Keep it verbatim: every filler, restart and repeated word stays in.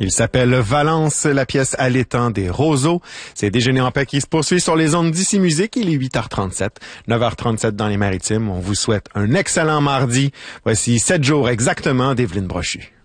Il s'appelle Valence, la pièce à l'étang des roseaux. C'est Déjeuner en paix qui se poursuit sur les ondes d'Ici Musique. Il est huit heures trente-sept, neuf heures trente-sept dans les Maritimes. On vous souhaite un excellent mardi. Voici sept jours exactement d'Evelyne Brochu.